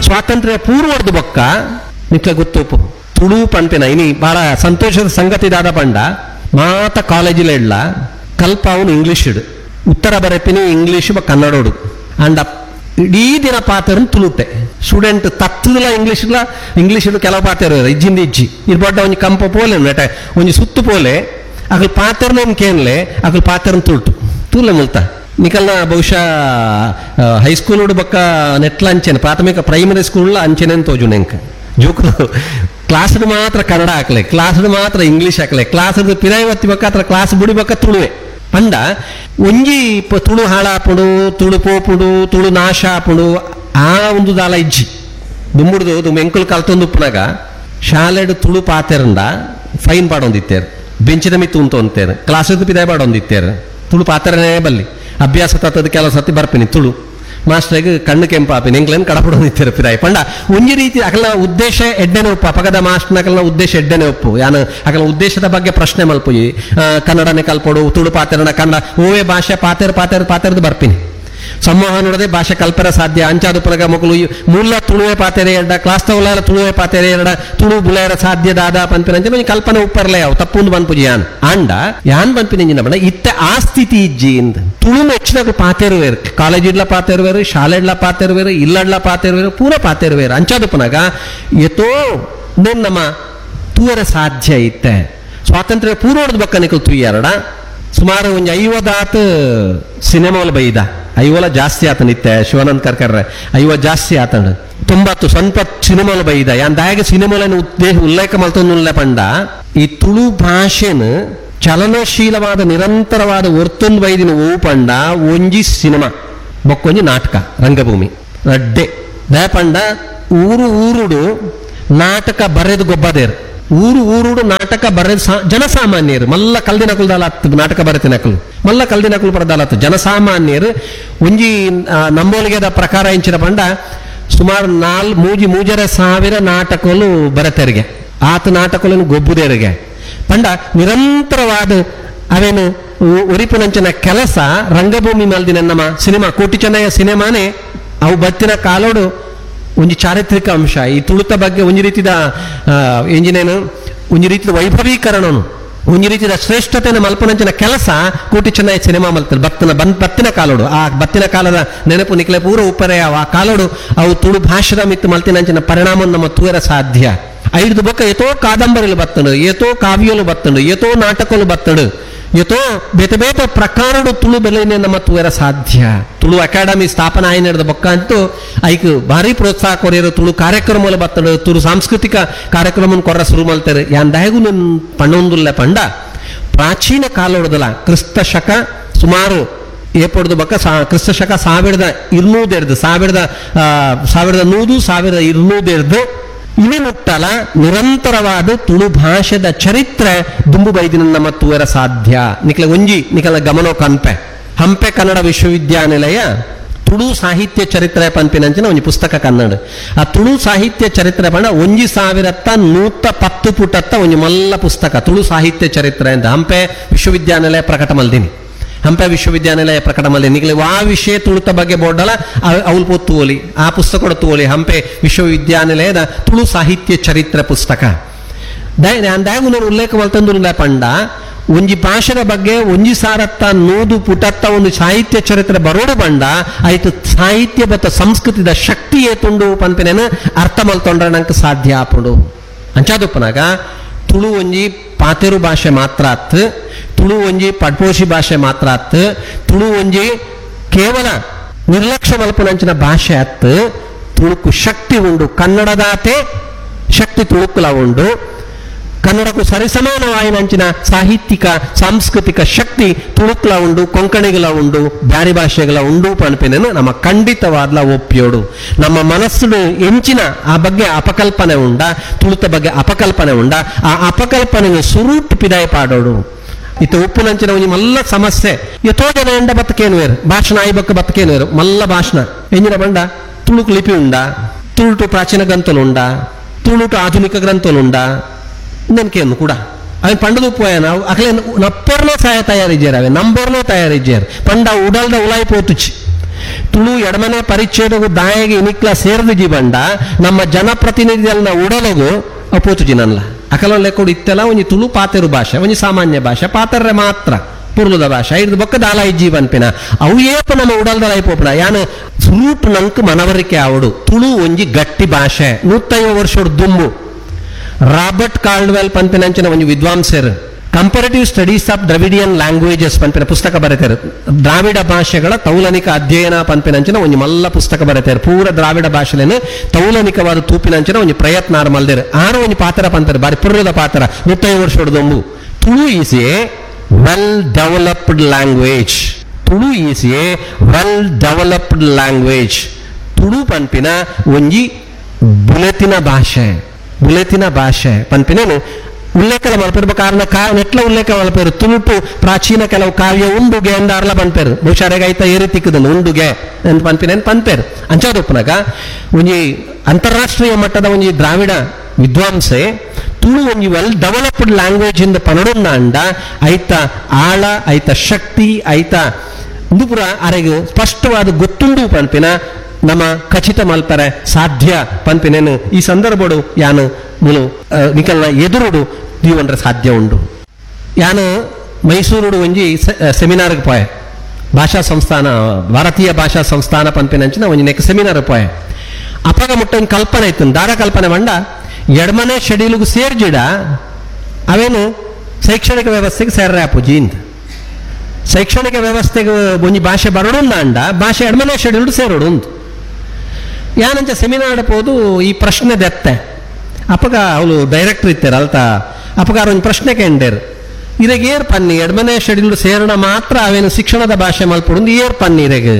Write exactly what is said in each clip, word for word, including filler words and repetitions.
ಸ್ವಾತಂತ್ರ್ಯ ಪೂರ್ವದ ಬೊಕ್ಕ ನಿಕ್ಲೆ ಗೊತ್ತುಪ್ಪು ತುಳು ಪಂಪಿನ ಇನಿ ಬಹಳ ಸಂತೋಷದ ಸಂಗತಿ ದಾದ ಪಂಡ ಮಾತ ಕಾಲೇಜಿಲ ಇಡ್ಲ ಕಲ್ಪ ಅವನು ಇಂಗ್ಲಿಷ್ ಇಡು ಉತ್ತರ ಬರೆಪಿನಿ ಇಂಗ್ಲಿಷ್ ಕನ್ನಡೋಡು ಅಂಡ ಇಡೀ ದಿನ ಪಾತೆರನ್ನು ತುಳುತೆ ಸ್ಟೂಡೆಂಟ್ ತತ್ತದಲ್ಲ ಇಂಗ್ಲಿಷ್ ಇಲ್ಲ ಇಂಗ್ಲಿಷ್ ಕೆಲವು ಪಾತೆರು ಇಜ್ಜಿಂದ ಇಜ್ಜಿ ಇರ್ಬಡ್ಡ ಒಂಜಿ ಕಂಪ ಪೋಲೆ ನೆಟ ಒಂಜಿ ಸುತ್ತು ಪೋಲೆ ಅಗಲ್ ಪಾತೆರ್ನೇನು ಕೇನ್ಲೆ ಅಗಲ್ ಪಾತೆರನ್ನು ತುಳ್ತು ತೂಲೆ ಮುಲ್ತ ನಿಕಲ್ನ ಬಹುಶಃ ಹೈಸ್ಕೂಲ್ ಬಕ್ಕ ನೆಟ್ಲ ಅಂಚೆನೆ ಪ್ರಾಥಮಿಕ ಪ್ರೈಮರಿ ಸ್ಕೂಲ್ ಅಂಚೆನೆ ತೋಜು ನೆಂಕ ಜೋಕುಲು ಕ್ಲಾಸ್ ಮಾತ್ರ ಕನ್ನಡ ಹಾಕ್ಲೆ ಕ್ಲಾಸ್ ಮಾತ್ರ ಇಂಗ್ಲಿಷ್ ಹಾಕ್ಲೆ ಕ್ಲಾಸ್ ಪಿರಾಯವತ್ತಿ ಬಕ್ಕ ಹತ್ರ ಕ್ಲಾಸ್ ಬುಡಿ ಬಕ್ಕ ತುಳುವೆ ಪಂಡ ಒಂಜಿ ತುಳು ಹಾಳಾಪುಡು ತುಳು ಪೋಪುಡು ತುಳು ನಾಶ ಆಪುಡು ಆ ಒಂದು ದಾಲ ಇಜ್ಜಿ ದುಂಬುಡ್ದು ದುಮ್ ಎಂಕುಲು ಕಲ್ತೊಂದು ಉಪ್ಪನಾಗ ಶಾಲೆಡ್ ತುಳು ಪಾತೆರಂಡ ಫೈನ್ ಪಾಡೊಂದಿತ್ತೇರು ಬೆಂಚಿನ ಮಿತ್ತು ಉಂಟು ಅಂತೇರು ಕ್ಲಾಸದ ಪಿದಾಯ ಪಾಡೊಂದಿತ್ತೇರು ತುಳು ಪಾತ್ರನೇ ಬಲ್ಲಿ ಅಭ್ಯಾಸ ತತ್ತದ ಕೆಲವು ಸತಿ ಬರ್ಪಿನಿ ತುಳು ಮಾಸ್ಟರ್ಗೆ ಕಣ್ಣು ಕೆಂಪಾಪಿನಿ ಎಂಕ್ಲೇನು ಕಡಪಡೊಂದಿತ್ತೇರು ಪಿದಾಯ ಪಂಡ ಒಂಜಿ ರೀತಿ ಅಕಲ್ನ ಉದ್ದೇಶ ಎಡ್ಡೆನೆ ಒಪ್ಪು ಅಪಗದ ಮಾಸ್ಟರ್ನ ಅಕಲ್ನ ಉದ್ದೇಶ ಎಡ್ಡೆನೆ ಒಪ್ಪು ಯಾನು ಅಕಲ್ನ ಉದ್ದೇಶದ ಬಗ್ಗೆ ಪ್ರಶ್ನೆ ಮಲ್ಪುಯಿ ಕನ್ನಡನೇ ಕಲ್ಪೋಡು ತುಳು ಪಾತೆರನ ಕನ್ನಡ ಓವೇ ಭಾಷೆ ಪಾತೆರ್ ಪಾತೆರ್ ಪಾತೆರ್ದು ಬರ್ಪಿನಿ ಸಂವಹನ ನೋಡದೆ ಭಾಷೆ ಕಲ್ಪರ ಸಾಧ್ಯ ಅಂಚಾದು ಪುನಗ ಮಕ್ಕಳು ಮೂಲ ತುಳುವೆ ಪಾತೆರೆ ಎರಡ ಕ್ಲಾಸ್ ತವಲ ತುಳುವೆ ಪಾತೆರೆ ಎರಡ ತುಳು ಬುಲೇರ ಸಾಧ್ಯ ದಾದ ಪಂಪಿನ ಅಂಚೆ ಕಲ್ಪನೆ ಉಪ್ಪರ್ಲೆ ಅವು ತಪ್ಪುಂದು ಬನ್ಪುಜಿ ಯಾನ್ ಆಂಡ ಯಾನ್ ಬನ್ಪಿನ ಇಂಜಿನ ಬಣ್ಣ ಇತ್ತ ಆ ಸ್ಥಿತಿ ಇಜ್ಜಿ ಇಂದ ತುಳು ಹೆಚ್ಚಿನ ಪಾತೆರುವೇರು ಕಾಲೇಜ್ ಇಡ್ಲ ಪಾತೆರುವೇರು ಶಾಲೆ ಇಡ್ಲ ಪಾತೆರುವೇರು ಇಲ್ಲಡ್ಲ ಪಾತೆರುವೇರು ಪೂರ ಪಾತೆರುವೇರು ಅಂಚಾದು ಪುನಗ ಎತೋ ನೆನ್ ನಮ್ಮ ತೂವರ ಸಾಧ್ಯ ಇತ್ತೆ ಸ್ವಾತಂತ್ರ್ಯ ಪೂರ್ವದ ಬಕ್ಕ ನಿಕಲ್ ತುಯ್ಯಾರಡ ಸುಮಾರು ಒಂದು ಐವದಾತ್ ಸಿನಿಮಾಲ್ ಬೈದ ಐವಲ ಜಾಸ್ತಿ ಆತನಿತ್ತೆ ಶಿವಾನಂದ್ ಕರ್ಕರ್ರೆ ಐವ ಜಾಸ್ತಿ ಆತಂಡ ತೊಂಬತ್ತು ಸಂಪತ್ ಸಿನಿಮಾಲ್ ಬೈದ ಯಾನ್ ದಾಯಗ ಸಿನಿಮಾಲನ್ನು ಉದ್ದೇಶ ಉಲ್ಲೇಖ ಮಲ್ತೊಂದುಲ್ಲೆ ಪಂಡ ಈ ತುಳು ಭಾಷೆನ ಚಲನಶೀಲವಾದ ನಿರಂತರವಾದ ಒರ್ತೊಂದು ಬೈದಿನ ಓ ಪಂಡ ಒಂಜಿ ಸಿನಿಮಾ ಬೊಕ್ಕೊಂಜಿ ನಾಟಕ ರಂಗಭೂಮಿ ಅಡ್ಡೆ ದಯ ಪಂಡ ಊರು ಊರುಡು ನಾಟಕ ಬರೆದು ಗೊಬ್ಬದೇರು ಊರು ಊರುಡು ನಾಟಕ ಬರೆದು ಜನಸಾಮಾನ್ಯರು ಮಲ್ಲ ಕಲ್ದಿನ ಕುಲ್ದಾಲತ್ತು ನಾಟಕ ಬರೆತಿನ ಕಲು ಮಲ್ಲ ಕಲ್ದಿನ ಕುಲ್ ಪರದಾಲತ್ತು ಜನಸಾಮಾನ್ಯರು ಒಂಜಿ ನಂಬೋಲಿಗೆದ ಪ್ರಕಾರ ಇಂಚಿನ ಪಂಡ ಸುಮಾರು ನಾಲ್ ಮೂಜಿ ಮೂಜರ ಸಾವಿರ ನಾಟಕಗಳು ಬರೆತೆರಿಗೆ ಆತ ನಾಟಕಗಳನ್ನು ಗೊಬ್ಬುದೇರಿಗೆ ಪಂಡ ನಿರಂತರವಾದ ಅವೇನು ಒರಿಪಿನಂಚಿನ ಕೆಲಸ ರಂಗಭೂಮಿ ಮಲ್ದಿನ ನಮ್ಮ ಸಿನಿಮಾ ಕೋಟಿ ಚೆನ್ನಯ್ಯ ಸಿನಿಮಾನೇ ಅವು ಬತ್ತಿನ ಕಾಲೋಡು ಒಂಜಿ ಚಾರಿತ್ರಿಕ ಅಂಶ ಈ ತುಳುತ ಬಗ್ಗೆ ಒಂಜಿ ರೀತಿದ ಎಂಜಿನೇನು ಒಂಜಿ ರೀತಿಯ ವೈಭವೀಕರಣನು ಒಂಜಿ ರೀತಿಯ ಶ್ರೇಷ್ಠತೆಯನ್ನು ಮಲ್ಪನಂಚಿನ ಕೆಲಸ ಕೋಟಿ ಚೆನ್ನಯ್ಯ ಸಿನಿಮಾ ಮಲ್ತಾರೆ ಬತ್ತಿನ ಬನ್ ಬತ್ತಿನ ಕಾಲೋಡು ಆ ಬತ್ತಿನ ಕಾಲದ ನೆನಪು ನಿಕ್ಲೆ ಪೂರ ಉಪ್ಪರೆ ಆ ಕಾಲೋಡು ಅವು ತುಳು ಭಾಷೆದ ಮಿತ್ತು ಮಲ್ತಿನಂಚಿನ ಪರಿಣಾಮ ನಮ್ಮ ತೂರ ಸಾಧ್ಯ ಐದು ಬೊಕ್ಕ ಎತೋ ಕಾದಂಬರಿಲು ಬತ್ತಂಡು ಎತೋ ಕಾವ್ಯಲು ಬತ್ತಂಡು ಎತೋ ನಾಟಕಲು ಬತ್ತಂಡು ಎತೋ ಬೇತೆ ಬೇತೆ ಪ್ರಕಾರಡು ತುಳು ಬೆಲೆನೆ ನಮ್ಮ ತೂರ ಸಾಧ್ಯ ತುಳು ಅಕಾಡೆಮಿ ಸ್ಥಾಪನಾ ಆಯ್ನದ ಬೊಕ್ಕ ಅಂತೂ ಐಕ್ ಭಾರಿ ಪ್ರೋತ್ಸಾಹ ಕೊರಿಯರು ತುಳು ಕಾರ್ಯಕ್ರಮ ಬತ್ತಡು ತುಳು ಸಾಂಸ್ಕೃತಿಕ ಕಾರ್ಯಕ್ರಮ ಕೊರ ಶುರು ಮಲ್ತಾರೆ ಯಾನ್ ದಯಗು ನನ್ ಪಣ್ಣೊಂದುಲ್ಲೆ ಪಂಡ ಪ್ರಾಚೀನ ಕಾಲೋಡದಲ್ಲ ಕ್ರಿಸ್ತ ಶಕ ಸುಮಾರು ಏಪಡ್ದು ಬಕ್ಕ ಕ್ರಿಸ್ತ ಶಕ ಸಾವಿರದ ಇರ್ನೂದೆರ್ದು ಸಾವಿರದ ಸಾವಿರದ ನೂದು ಸಾವಿರದ ಇರ್ನೂದೆರ್ದು ಇವೆ ಮುಟ್ಟಲ ನಿರಂತರವಾದ ತುಳು ಭಾಷೆದ ಚರಿತ್ರೆ ದುಂಬು ಬೈದಿನ ನಮ್ಮ ತೂವರ ಸಾಧ್ಯ ನಿಕ್ಲೆ ಒಂಜಿ ನಿಕಲ ಗಮನೋ ಕನ್ಪೆ ಹಂಪೆ ಕನ್ನಡ ವಿಶ್ವವಿದ್ಯಾನಿಲಯ ತುಳು ಸಾಹಿತ್ಯ ಚರಿತ್ರೆ ಪಂಪಿನಂಚಿನ ಒಂಜಿ ಪುಸ್ತಕ ಕನ್ನಡ ಆ ತುಳು ಸಾಹಿತ್ಯ ಚರಿತ್ರೆ ಪಂಡ ಒಂಜಿ ಸಾವಿರತ್ತ ನೂತ ಪತ್ತು ಪುಟತ್ತ ಒಂಜಿ ಮಲ್ಲ ಪುಸ್ತಕ ತುಳು ಸಾಹಿತ್ಯ ಚರಿತ್ರೆ ಅಂತ ಹಂಪೆ ವಿಶ್ವವಿದ್ಯಾನಿಲಯ ಪ್ರಕಟ ಮಲ್ದಿನಿ ಹಂಪೆ ವಿಶ್ವವಿದ್ಯಾನಿಲಯ ಪ್ರಕಟ ಮಲ್ದಿ ನಿಗಲಿ ಆ ವಿಷಯ ತುಳುತ ಬಗ್ಗೆ ಬೋರ್ಡಲ್ಲ ಅವಳು ಪೊತ್ತು ಓಲಿ ಆ ಪುಸ್ತಕ ತೋಲಿ ಹಂಪೆ ವಿಶ್ವವಿದ್ಯಾನಿಲಯದ ತುಳು ಸಾಹಿತ್ಯ ಚರಿತ್ರೆ ಪುಸ್ತಕ ದಯ ದಯಗು ನಾನು ಉಲ್ಲೇಖ ಮಲ್ತಂದು ಪಂಡ ಒಂಜಿ ಭಾಷೆದ ಬಗ್ಗೆ ಒಂಜಿ ಸಾರತ್ತ ನೂದು ಪುಟತ್ತ ಒಂದು ಸಾಹಿತ್ಯ ಚರಿತ್ರೆ ಬರೋಡು ಬಂಡ ಆಯ್ತು ಸಾಹಿತ್ಯ ಮತ್ತು ಸಂಸ್ಕೃತಿದ ಶಕ್ತಿ ಏತುಂಡು ಪಂಪಿನೇನು ಅರ್ಥ ಮಲ್ತೊಂಡ್ರೆ ನಂಗೆ ಸಾಧ್ಯ ಆಪುಂಡು ಅಂಚಾದಪ್ಪನಾಗ ತುಳು ಒಂಜಿ ಪಾತೆರು ಭಾಷೆ ಮಾತ್ರ ಆತ್ ತುಳು ಒಂಜಿ ಪಡ್ಪೋಷಿ ಭಾಷೆ ಮಾತ್ರ ಆತ್ ತುಳು ಒಂಜಿ ಕೇವಲ ನಿರ್ಲಕ್ಷ್ಯ ಮಲ್ಪನಂಚಿನ ಭಾಷೆ ಆತ್ ತುಳುಕು ಶಕ್ತಿ ಉಂಡು ಕನ್ನಡದಾತೆ ಶಕ್ತಿ ತುಳುಕುಲ ಉಂಡು ಕನ್ನಡಕ್ಕೂ ಸರಿಸಮಾನವಾಯಿನಂಚಿನ ಸಾಹಿತ್ಯಿಕ ಸಾಂಸ್ಕೃತಿಕ ಶಕ್ತಿ ತುಳುಕ್ಲ ಉಂಡು ಕೊಂಕಣಿಗಳ ಉಂಡು ಬ್ಯಾರಿ ಭಾಷೆಗಳ ಉಂಡು ಪನ್ಪೇನೇನು ನಮ್ಮ ಖಂಡಿತವಾದ್ಲ ಒಪ್ಪಿಯೋಡು ನಮ್ಮ ಮನಸ್ಸು ಎಂಚಿನ ಆ ಬಗ್ಗೆ ಅಪಕಲ್ಪನೆ ಉಂಡ ತುಳುತ ಬಗ್ಗೆ ಅಪಕಲ್ಪನೆ ಉಂಡ ಆ ಅಪಕಲ್ಪನೆಗೆ ಸುರೂಟ್ ಪಿದಾಯ ಪಾಡೋಡು ಇತ್ತು ಉಪ್ಪುನಂಚಿನ ಒಂಜಿ ಮಲ್ಲ ಸಮಸ್ಯೆ ಎತೋ ಜನ ಎಂಡ ಬತ್ತಕೇನುವೇರು ಭಾಷಣ ಆಯಿ ಬಕ್ಕ ಬತ್ತಕೇನುವೇರು ಮಲ್ಲ ಭಾಷಣ ಎಂಜಿನ ಬಂಡ ತುಳುಕು ಲಿಪಿ ಉಂಡ ತುಳುಟು ಪ್ರಾಚೀನ ಗ್ರಂಥಲುಂಡ ತುಳುಟು ಆಧುನಿಕ ಗ್ರಂಥಲುಂಡ ನೆನ್ಕೇನು ಕೂಡ ಅవి పండుదు పోయాను అట్లే నప్పర్నే తయారు చేయారు అవి నంబర్నే తయారు చేయారు పండ ఉడల్ద ఉలాయిపోతుచ్చి ತುಳು ಎಡಮನೆ ಪರಿಚ್ಛೇದಗೂ ದಾಯಗೆ ಇನಿಕ್ಲ ಸೇರ್ದು ಜೀವಂಡ ನಮ್ಮ ಜನಪ್ರತಿನಿಧಿಯಲ್ನ ಉಡಲಗು ಅಪೋತು ಜಿನಲ್ಲ ಅಕಲ ಲೆಕ್ಕೋಡು ಇತ್ತೆಲ್ಲ ಒಂಜಿ ತುಳು ಪಾತೆರು ಭಾಷೆ ಒಂಜಿ ಸಾಮಾನ್ಯ ಭಾಷೆ ಪಾತರ್ರೆ ಮಾತ್ರ ಪುರ್ಲುದ ಭಾಷೆ ಐದು ಬೊಕ್ಕ ದಾಲ ಇಜ್ಜಿ ಬನ್ಪಿನ ಅವು ಏಪ ನಮ್ಮ ಉಡಲ್ದಲ ಐಪೋಪಣ ಯಾನು ಫ್ರೂಟ್ ನಂಕ್ ಮನವರಿಕೆ ಆವಡು ತುಳು ಒಂಜಿ ಗಟ್ಟಿ ಭಾಷೆ ನೂತ್ತೈವ ವರ್ಷದ ದುಂಬು ರಾಬರ್ಟ್ ಕಾರ್ಲ್ವೆಲ್ ಪನ್ಪಿನಂಚಿನ ಒಂಜಿ ವಿದ್ವಾಂಸರು ಕಂಪರೇಟಿವ್ ಸ್ಟಡೀಸ್ ಆಫ್ ದ್ರವಿಡಿಯನ್ ಲ್ಯಾಂಗ್ವೇಜಸ್ ಪನ್ಪಿನ ಪುಸ್ತಕ ಬರೆತಾರೆ ದ್ರಾವಿಡ ಭಾಷೆಗಳ ತೌಲನಿಕ ಅಧ್ಯಯನ ಪನ್ಪಿನಂಚಿನ ಒಂಜಿ ಮಲ್ಲ ಪುಸ್ತಕ ಬರೆತಾರೆ ಪೂರ ದ್ರಾವಿಡ ಭಾಷೆಲೇನು ತೌಲನಿಕವಾದ ತೂಪಿನಂಚಿನ ಒಂಜಿ ಪ್ರಯತ್ನ ಆರು ಮಲ್ದೇರು ಆರು ಒಂಜಿ ಪಾತ್ರ ಪಂತಾರೆ ಬಾರಿ ಪುರ್ರದ ಪಾತ್ರ ನೂತ್ತೈವ ವರ್ಷದ ದುಂಬು Tulu is A well developed language Tulu is A well developed language Tulu ಪನ್ಪಿನ ಒಂಜಿ ಬುಲೆತಿನ ಭಾಷೆ ಬುಲೆತಿನ ಭಾಷೆ ಪನ್ಪಿನೇನು ಉಲ್ಲೇಖ ಮಲ್ಪೇರು ಕಾರಣ ಕಾ ನೆಟ್ಲ ಉಲ್ಲೇಖ ಮಲ್ಪೇರು ತುಳುಟು ಪ್ರಾಚೀನ ಕೆಲವು ಕಾವ್ಯ ಉಂಡುಗೆ ಅಂದಾರ್ಲ ಪನ್ಪೇರು ಬಹುಶಾರೆಗೈತ ಏರಿ ತಿಕ್ಕದನು ಉಂಡುಗೆ ಅಂತ ಪನ್ಪಿನೇನು ಪನ್ಪೇರು ಅಂಚಾದೊಪ್ಪನಾಗ ಒಂಜಿ ಅಂತಾರಾಷ್ಟ್ರೀಯ ಮಟ್ಟದ ಒಂಜಿ ದ್ರಾವಿಡ ವಿದ್ವಾಂಸೆ ತುಳು ಒಂಜಿ ವೆಲ್ ಡೆವಲಪ್ಡ್ ಲ್ಯಾಂಗ್ವೇಜ್ ಇಂದ ಪನಡುನ್ನ ಅಂಡ ಐತ ಆಳ ಐತ ಶಕ್ತಿ ಐತ ಇಂದುಪುರ ಅರೆಗೆ ಸ್ಪಷ್ಟವಾದ ಗೊತ್ತುಂಡು ಪನ್ಪಿನ ನಮ್ಮ ಖಚಿತ ಮಲ್ಪರೆ ಸಾಧ್ಯ ಪನ್ಪಿನೇನು ಈ ಸಂದರ್ಭಡು ಯಾನು ಮುಲು ನಿಕಲ್ನ ಎದುರುಡು ದೀವಂಡ್ರೆ ಸಾಧ್ಯ ಉಂಡು ಯಾನು ಮೈಸೂರುಡು ಒಂಜಿ ಸೆಮಿನಾರ್ಗೆ ಪೋಯೆ ಭಾಷಾ ಸಂಸ್ಥಾನ ಭಾರತೀಯ ಭಾಷಾ ಸಂಸ್ಥಾನ ಪನ್ಪಿನಂಚಿನ ಒಂಜಿ ನೆಕ್ ಸೆಮಿನಾರ್ ಪೋಯೆ ಅಪಗ ಮುಟ್ಟ ಒಂದು ಕಲ್ಪನೆ ಇತ್ತು ದಾರ ಕಲ್ಪನೆ ಮಂಡ ಎಡಮನೆ ಶೆಡ್ಯೂಲ್ಗೂ ಸೇರ್ಜಿಡ ಅವೇನು ಶೈಕ್ಷಣಿಕ ವ್ಯವಸ್ಥೆಗೆ ಸೇರ್ರೆ ಅಪ್ಪುಜಿ ಅಂತ ಶೈಕ್ಷಣಿಕ ವ್ಯವಸ್ಥೆಗೆ ಒಂಜಿ ಭಾಷೆ ಬರಡುಂದ ಅಂಡ ಭಾಷೆ ಎಡಮನೆ ಶೆಡ್ಯೂಲ್ಡ್ ಸೇರೋಡು ಅಂತ ಯಾನಂಚ ಸೆಮಿನಾರ್ ಪೋದು ಈ ಪ್ರಶ್ನೆ ದೆತ್ತೆ ಅಪಗ ಅವಳು ಡೈರೆಕ್ಟರ್ ಇತ್ತಾರೆ ಅಲ್ತ ಅಪಗಾರ ಒಂದು ಪ್ರಶ್ನೆ ಕೇಂಡೇರು ಇರೆಗೆ ಏರ್ ಪನ್ನಿ ಎಡಮನೆ ಶೆಡ್ಯೂಲ್ಡ್ ಸೇರಣ ಮಾತ್ರ ಅವೇನು ಶಿಕ್ಷಣದ ಭಾಷೆ ಮಲ್ಪಡು ಏರ್ ಪನ್ನಿ ಇರೆಗೆ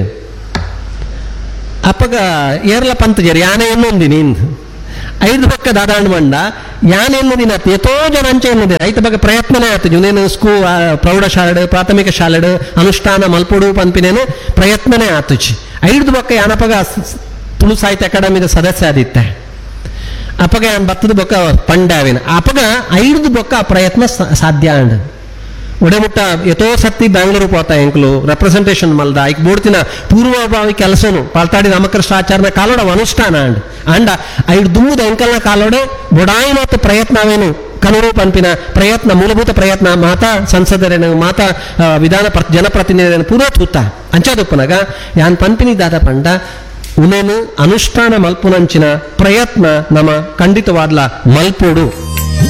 ಅಪಗ ಏರ್ಲ ಪಂತ ಜರಿ ಯಾನೆ ಎನ್ನೊಂದಿನಿ ಐದು ಪಕ್ಕ ದಾದಾಂಡ್ ಮಂಡ ಯಾನ್ ಎನ್ನದಿನ ಎಷ್ಟೋ ಜನ ಅಂಚೆ ಎನ್ನದೆ ರೈತ ಬಗ್ಗೆ ಪ್ರಯತ್ನನೇ ಆಯ್ತು ನೀನು ಸ್ಕೂ ಪ್ರೌಢಶಾಲೆ ಪ್ರಾಥಮಿಕ ಶಾಲೆ ಅನುಷ್ಠಾನ ಮಲ್ಪಡು ಪಂಪಿನೇನು ಪ್ರಯತ್ನನೇ ಆತುಚಿ ಐದು ಪಕ್ಕ ಯಾನಪಗ ತುಳು ಸಾಹಿತ್ಯ ಅಕಾಡೆಮಿದ ಸದಸ್ಯ ಆದಿತ್ತೆ ಅಪಗ ಯಾನ್ ಬತ್ತದ ಬೊಕ್ಕ ಪಂಡಾವಿನ ಅಪಗ ಐದು ಬೊಕ್ಕ ಆ ಪ್ರಯತ್ನ ಸಾಧ್ಯ ಅಂಡ್ ಒಡೆಮುಟ್ಟ ಎಷ್ಟೋ ಸತ್ತಿ ಬ್ಯಾಂಗ್ಳೂರು ಪೋತ ಎಂಕ್ಲು ರೆಪ್ರೆಸೆಂಟೇಷನ್ ಮಲ್ದ ಐಕ್ ಬೋಡ್ತಿನ ಪೂರ್ವಭಾವಿ ಕೆಲಸನು ಪಾಲ್ತಾಡಿ ರಾಮಕೃಷ್ಣಾಚಾರ್ಯ ಕಾಲೋಡ ಅನುಷ್ಠಾನ ಅಂಡ್ ಅಂಡ ಐದು ದುಮ್ಮದ ಎಂಕಲ್ನ ಕಾಲೋಡೆ ಬೊಡಾಯಿನತ್ತು ಪ್ರಯತ್ನವೇನು ಕನೂರು ಪಂಪಿನ ಪ್ರಯತ್ನ ಮೂಲಭೂತ ಪ್ರಯತ್ನ ಮಾತಾ ಸಂಸದರೇನು ಮಾತಾ ವಿಧಾನ ಜನಪ್ರತಿನಿಧಿಯನ್ನು ಪೂರ್ವ ತೂತ ಅಂಚಾದೊಪ್ಪನಾಗ ಯಾನ್ ಪಂಪಿನಿದ್ದಾದ ಪಂಡ ಉನೇನು ಅನುಷ್ಠಾನ ಮಲ್ಪುನಂಚಿನ ಪ್ರಯತ್ನ ನಮ್ಮ ಖಂಡಿತವಾದ್ಲ ಮಲ್ಪೋಡು